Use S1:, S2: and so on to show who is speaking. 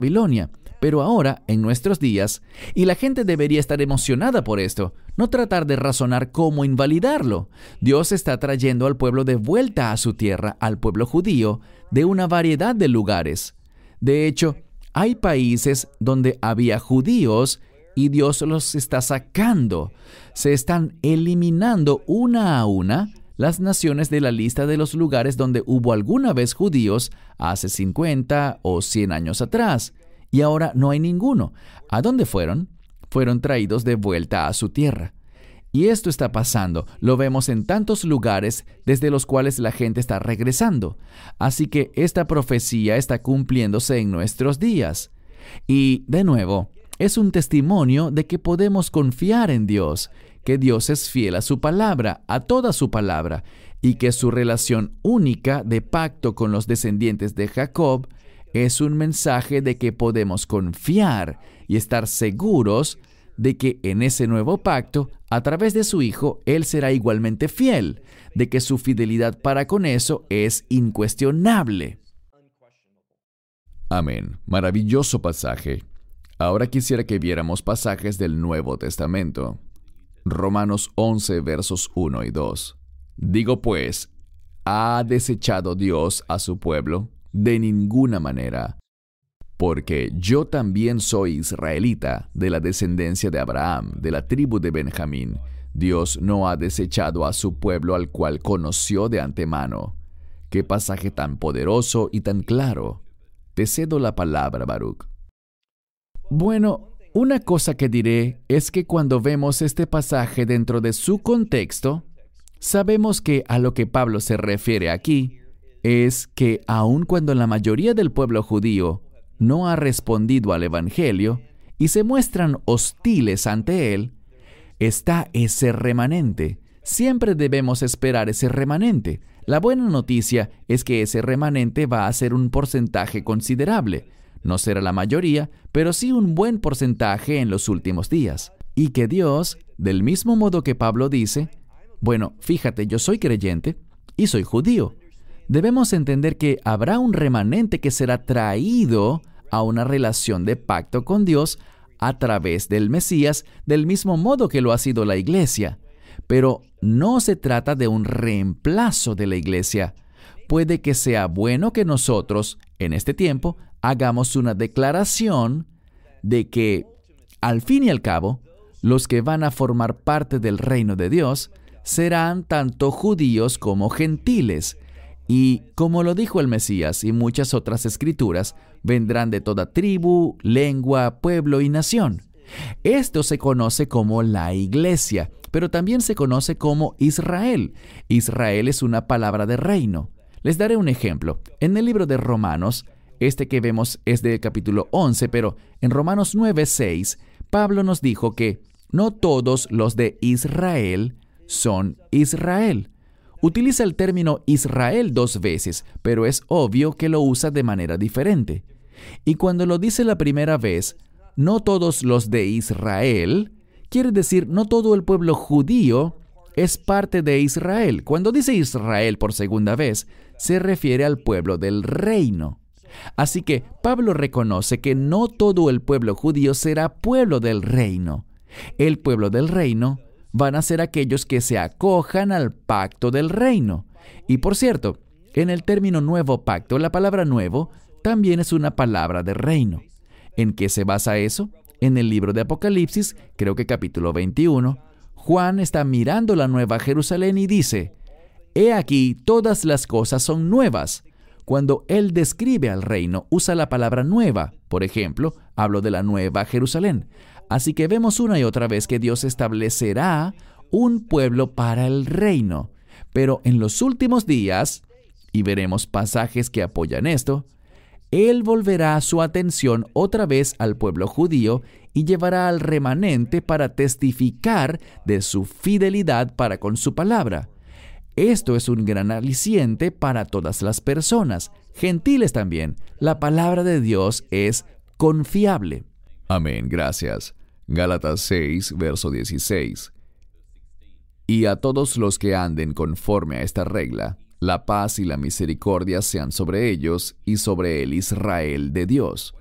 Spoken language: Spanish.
S1: Babilonia, pero ahora, en nuestros días, y la gente debería estar emocionada por esto, no tratar de razonar cómo invalidarlo. Dios está trayendo al pueblo de vuelta a su tierra, al pueblo judío, de una variedad de lugares. De hecho, hay países donde había judíos y Dios los está sacando. Se están eliminando una a una las naciones de la lista de los lugares donde hubo alguna vez judíos hace 50 o 100 años atrás. Y ahora no hay ninguno. ¿A dónde fueron? Fueron traídos de vuelta a su tierra. Y esto está pasando. Lo vemos en tantos lugares desde los cuales la gente está regresando. Así que esta profecía está cumpliéndose en nuestros días. Y, de nuevo, es un testimonio de que podemos confiar en Dios, que Dios es fiel a su palabra, a toda su palabra, y que su relación única de pacto con los descendientes de Jacob es un mensaje de que podemos confiar y estar seguros de que en ese nuevo pacto, a través de su Hijo, Él será igualmente fiel, de que su fidelidad para con eso es incuestionable.
S2: Amén. Maravilloso pasaje. Ahora quisiera que viéramos pasajes del Nuevo Testamento. Romanos 11, versos 1 y 2. Digo pues, ¿ha desechado Dios a su pueblo? De ninguna manera. Porque yo también soy israelita, de la descendencia de Abraham, de la tribu de Benjamín. Dios no ha desechado a su pueblo al cual conoció de antemano. ¡Qué pasaje tan poderoso y tan claro! Te cedo la palabra, Baruch.
S1: Bueno, una cosa que diré es que cuando vemos este pasaje dentro de su contexto, sabemos que a lo que Pablo se refiere aquí es que aun cuando la mayoría del pueblo judío no ha respondido al Evangelio y se muestran hostiles ante él, está ese remanente. Siempre debemos esperar ese remanente. La buena noticia es que ese remanente va a ser un porcentaje considerable. No será la mayoría, pero sí un buen porcentaje en los últimos días. Y que Dios, del mismo modo que Pablo dice, bueno, fíjate, yo soy creyente y soy judío. Debemos entender que habrá un remanente que será traído a una relación de pacto con Dios a través del Mesías, del mismo modo que lo ha sido la iglesia. Pero no se trata de un reemplazo de la iglesia. Puede que sea bueno que nosotros, en este tiempo, hagamos una declaración de que, al fin y al cabo, los que van a formar parte del reino de Dios serán tanto judíos como gentiles. Y, como lo dijo el Mesías y muchas otras escrituras, vendrán de toda tribu, lengua, pueblo y nación. Esto se conoce como la iglesia, pero también se conoce como Israel. Israel es una palabra de reino. Les daré un ejemplo. En el libro de Romanos, este que vemos es del capítulo 11, pero en Romanos 9:6, Pablo nos dijo que no todos los de Israel son Israel. Utiliza el término Israel 2 veces, pero es obvio que lo usa de manera diferente. Y cuando lo dice la primera vez, no todos los de Israel, quiere decir no todo el pueblo judío es parte de Israel. Cuando dice Israel por segunda vez, se refiere al pueblo del reino. Así que Pablo reconoce que no todo el pueblo judío será pueblo del reino. El pueblo del reino van a ser aquellos que se acojan al pacto del reino. Y por cierto, en el término nuevo pacto, la palabra nuevo también es una palabra de reino. ¿En qué se basa eso? En el libro de Apocalipsis, creo que capítulo 21, Juan está mirando la nueva Jerusalén y dice, «He aquí, todas las cosas son nuevas». Cuando él describe al reino, usa la palabra nueva. Por ejemplo, hablo de la nueva Jerusalén. Así que vemos una y otra vez que Dios establecerá un pueblo para el reino. Pero en los últimos días, y veremos pasajes que apoyan esto, Él volverá su atención otra vez al pueblo judío y llevará al remanente para testificar de su fidelidad para con su palabra. Esto es un gran aliciente para todas las personas, gentiles también. La palabra de Dios es confiable.
S2: Amén, gracias. Gálatas 6, verso 16. Y a todos los que anden conforme a esta regla, la paz y la misericordia sean sobre ellos y sobre el Israel de Dios.